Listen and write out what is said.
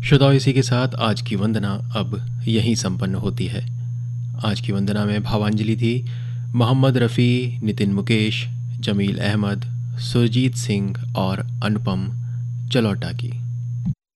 श्रोताओं, इसी के साथ आज की वंदना अब यहीं संपन्न होती है। आज की वंदना में भावांजलि थी मोहम्मद रफ़ी, नितिन मुकेश, जमील अहमद, सुरजीत सिंह और अनुपम जलोटा की।